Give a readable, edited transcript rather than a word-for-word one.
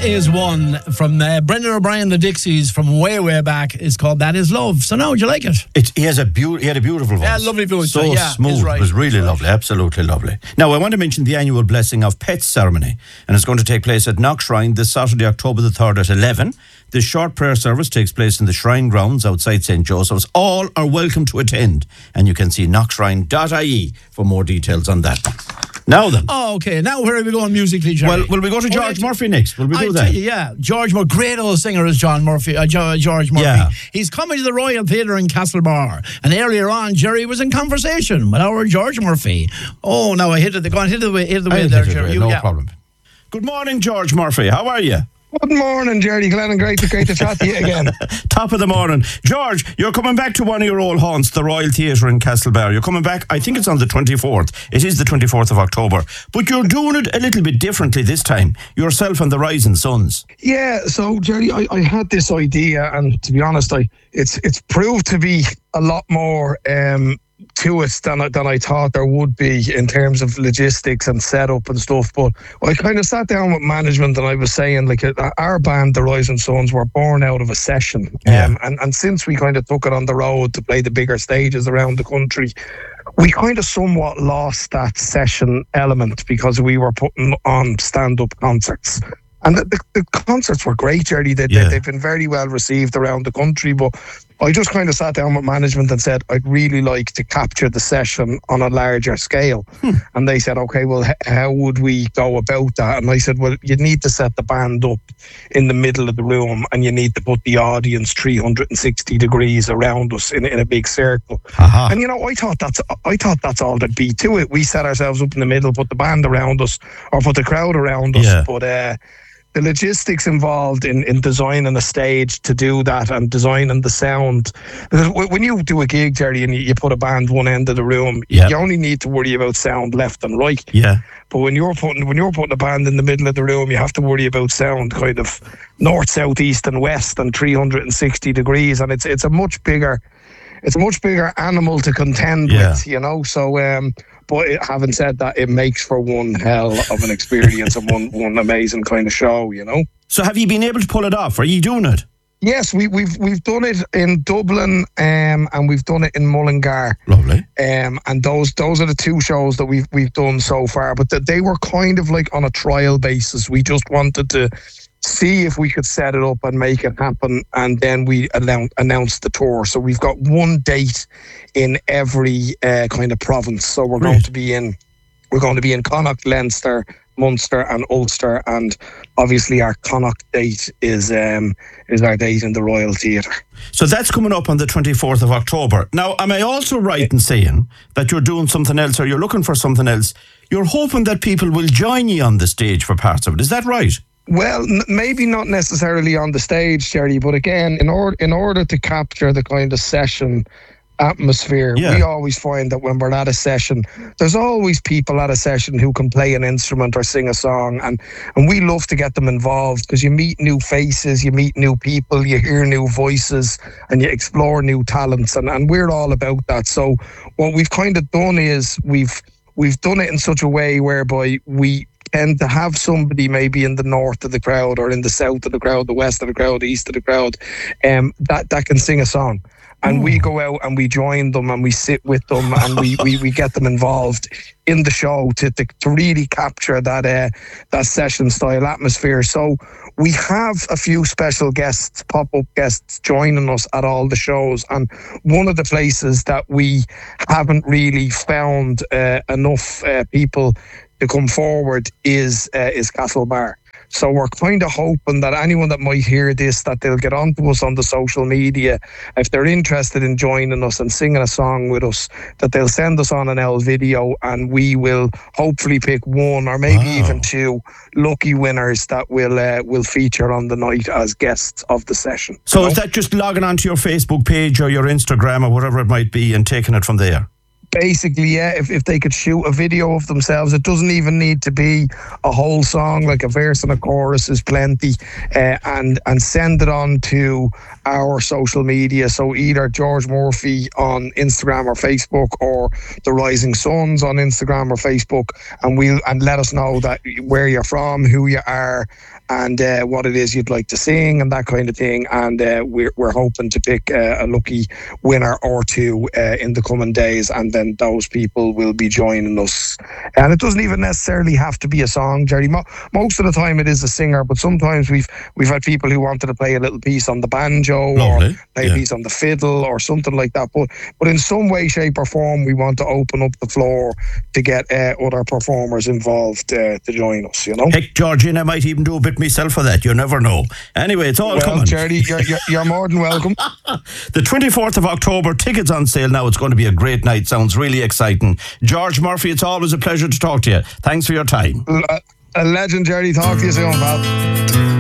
is one from Brendan O'Brien, the Dixies, from way, way back. It's called That Is Love. So now, would you like it? He had a beautiful voice. Yeah, lovely voice. So smooth. Right. It was really lovely. Absolutely lovely. Now, I want to mention the annual Blessing of Pets ceremony, and it's going to take place at Knockshrine this Saturday, October the 3rd at 11. This short prayer service takes place in the Shrine grounds outside St. Joseph's. All are welcome to attend, and you can see knockshrine.ie for more details on that. Now then. Oh, okay. Now where are we going musically, Jerry? Well, will we go to George Murphy next? Will we do that? Tell you, yeah. George Murphy, great old singer is George Murphy. George Murphy. Yeah. He's coming to the Royal Theatre in Castlebar. And earlier on, Jerry was in conversation with our George Murphy. Oh, now I hit it. Go on, hit the way there, Jerry. No problem. Good morning, George Murphy. How are you? Good morning, Jerry Glennon. Great to chat to you again. Top of the morning. George, you're coming back to one of your old haunts, the Royal Theatre in Castlebar. You're coming back, I think it's on the 24th. It is the 24th of October. But you're doing it a little bit differently this time. Yourself and the Rising Suns. Yeah, so, Jerry, I had this idea, and to be honest, it's proved to be a lot more to it than I thought there would be in terms of logistics and setup and stuff. But I kind of sat down with management and I was saying, like, our band, the Rising Suns, were born out of a session. And since we kind of took it on the road to play the bigger stages around the country, we kind of somewhat lost that session element because we were putting on stand-up concerts. And the concerts were great, Jerry. They've been very well received around the country. But I just kind of sat down with management and said, I'd really like to capture the session on a larger scale. And they said, okay, well, how would we go about that? And I said, well, you need to set the band up in the middle of the room and you need to put the audience 360 degrees around us in a big circle. And, you know, I thought that's all there'd be to it. We set ourselves up in the middle, put the band around us or put the crowd around us. But the logistics involved in designing a stage to do that and designing the sound. Because when you do a gig, Jerry, and you put a band one end of the room, you only need to worry about sound left and right. Yeah. But when you're putting a band in the middle of the room, you have to worry about sound kind of north, south, east, and west, and 360 degrees, and it's a much bigger animal to contend with, you know. So. But having said that, it makes for one hell of an experience and one amazing kind of show, you know. So have you been able to pull it off? Are you doing it? Yes, we've done it in Dublin and we've done it in Mullingar. Lovely. And those are the two shows that we've done so far. But they were kind of like on a trial basis. We just wanted to see if we could set it up and make it happen, and then we announced the tour. So we've got one date in every kind of province. So we're going to be in Connacht, Leinster, Munster and Ulster, and obviously our Connacht date is our date in the Royal Theatre. So that's coming up on the 24th of October. Now, am I also right in saying that you're doing something else, or you're looking for something else? You're hoping that people will join you on the stage for parts of it. Is that right? Well, maybe not necessarily on the stage, Jerry, but again, in order to capture the kind of session atmosphere, we always find that when we're at a session, there's always people at a session who can play an instrument or sing a song, and we love to get them involved because you meet new faces, you meet new people, you hear new voices, and you explore new talents, and we're all about that. So what we've kind of done is we've done it in such a way whereby we tend to have somebody maybe in the north of the crowd or in the south of the crowd, the west of the crowd, the east of the crowd, that can sing a song. And we go out and we join them and we sit with them and we get them involved in the show to really capture that session style atmosphere. So we have a few special guests, pop-up guests joining us at all the shows. And one of the places that we haven't really found enough people to come forward is Castlebar. So we're kind of hoping that anyone that might hear this, that they'll get onto us on the social media. If they're interested in joining us and singing a song with us, that they'll send us on an L video and we will hopefully pick one or maybe even two lucky winners that will feature on the night as guests of the session. So is that just logging onto your Facebook page or your Instagram or whatever it might be and taking it from there? Basically, yeah, if they could shoot a video of themselves, it doesn't even need to be a whole song, like a verse and a chorus is plenty, and send it on to our social media. So either George Murphy on Instagram or Facebook, or the Rising Suns on Instagram or Facebook, and let us know that where you're from, who you are, and what it is you'd like to sing and that kind of thing. And we're hoping to pick a lucky winner or two in the coming days, and then those people will be joining us. And it doesn't even necessarily have to be a song, Jerry. Most of the time it is a singer, but sometimes we've had people who wanted to play a little piece on the banjo. Lovely. Or play a piece on the fiddle or something like that. But in some way, shape or form, we want to open up the floor to get other performers involved to join us, you know. Heck, Georgina, I might even do a bit myself for that. You never know. Anyway, it's all coming. Charlie, you're more than welcome. The 24th of October, tickets on sale now. It's going to be a great night. Sounds really exciting. George Murphy, it's always a pleasure to talk to you. Thanks for your time. A legend, Jerry. Talk to you soon, pal.